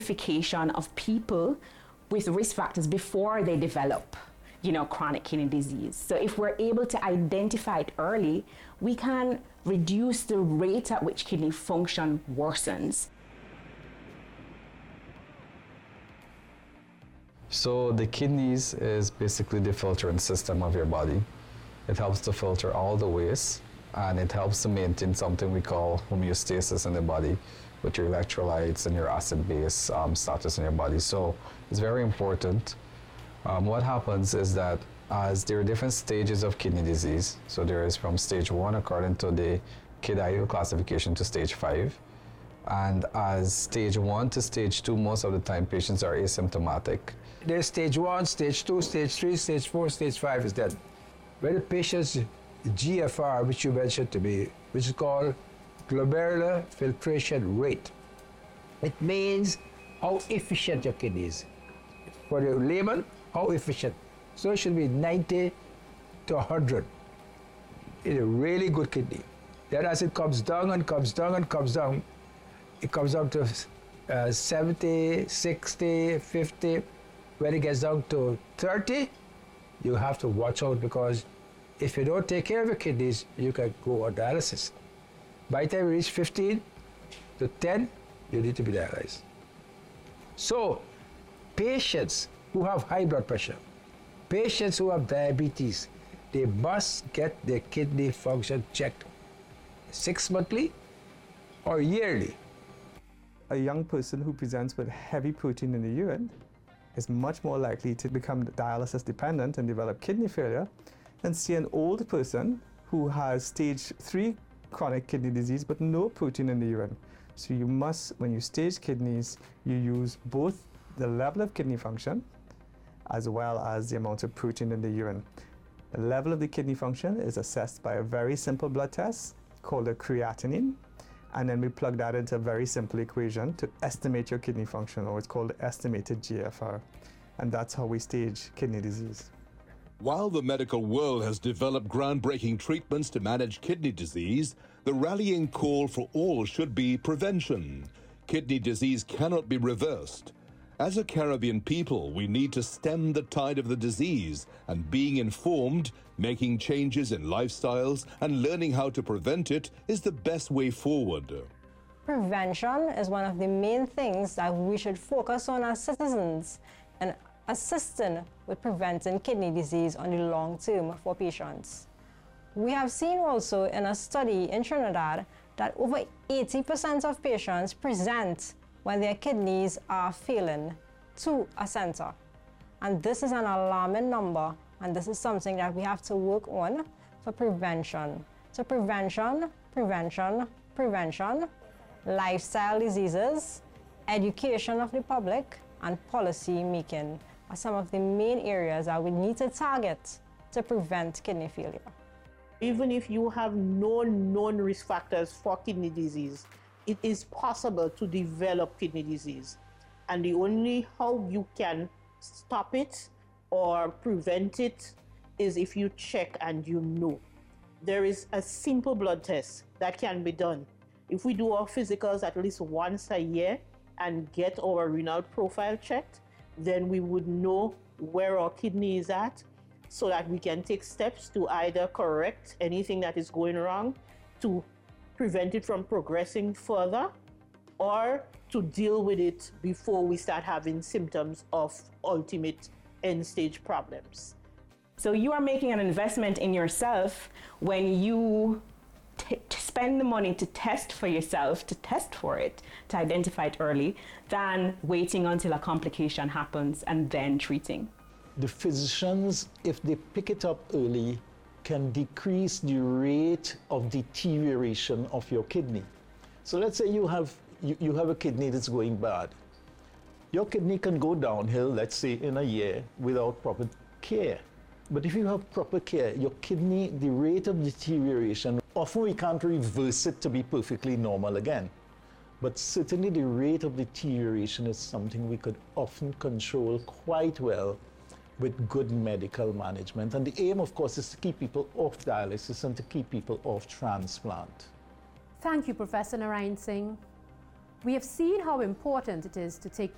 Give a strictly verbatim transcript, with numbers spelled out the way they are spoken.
Identification of people with risk factors before they develop, you know, chronic kidney disease. So if we're able to identify it early, we can reduce the rate at which kidney function worsens. So the kidneys is basically the filtering system of your body. It helps to filter all the waste, and it helps to maintain something we call homeostasis in the body with your electrolytes and your acid base um, status in your body. So it's very important. Um, what happens is that as there are different stages of kidney disease, so there is from stage one according to the KID-I O classification to stage five. And as stage one to stage two, most of the time patients are asymptomatic. There's stage one, stage two, stage three, stage four, stage five is dead. When the patient's G F R, which you mentioned to me, which is called glomerular filtration rate. It means how efficient your kidney is. For the layman, how efficient. So it should be ninety to one hundred. It's a really good kidney. Then as it comes down and comes down and comes down, it comes down to uh, seventy, sixty, fifty. When it gets down to thirty, you have to watch out, because if you don't take care of your kidneys, you can go on dialysis. By the time you reach fifteen to ten, you need to be dialyzed. So, patients who have high blood pressure, patients who have diabetes, they must get their kidney function checked six monthly or yearly. A young person who presents with heavy protein in the urine is much more likely to become dialysis dependent and develop kidney failure than see an old person who has stage three chronic kidney disease but no protein in the urine. So you must, when you stage kidneys, you use both the level of kidney function as well as the amount of protein in the urine. The level of the kidney function is assessed by a very simple blood test called a creatinine, and then we plug that into a very simple equation to estimate your kidney function, or it's called estimated G F R. And that's how we stage kidney disease. While the medical world has developed groundbreaking treatments to manage kidney disease, the rallying call for all should be prevention. Kidney disease cannot be reversed. As a Caribbean people, we need to stem the tide of the disease, and being informed, making changes in lifestyles, and learning how to prevent it is the best way forward. Prevention is one of the main things that we should focus on as citizens, and assisting with preventing kidney disease on the long term for patients. We have seen also in a study in Trinidad that over eighty percent of patients present when their kidneys are failing to a center. And this is an alarming number, and this is something that we have to work on for prevention. So prevention, prevention, prevention, lifestyle diseases, education of the public, and policy making are some of the main areas that we need to target to prevent kidney failure. Even if you have no known risk factors for kidney disease, it is possible to develop kidney disease. And the only how you can stop it or prevent it is if you check and you know. There is a simple blood test that can be done. If we do our physicals at least once a year and get our renal profile checked, then we would know where our kidney is at, so that we can take steps to either correct anything that is going wrong, to prevent it from progressing further, or to deal with it before we start having symptoms of ultimate end-stage problems. So you are making an investment in yourself when you t- spend the money to test for yourself, to test for it, to identify it early, than waiting until a complication happens and then treating. The physicians, if they pick it up early, can decrease the rate of deterioration of your kidney. So let's say you have, you, you have a kidney that's going bad. Your kidney can go downhill, let's say in a year, without proper care. But if you have proper care, your kidney, the rate of deterioration, often we can't reverse it to be perfectly normal again. But certainly the rate of deterioration is something we could often control quite well with good medical management. And the aim, of course, is to keep people off dialysis and to keep people off transplant. Thank you, Professor Narayan Singh. We have seen how important it is to take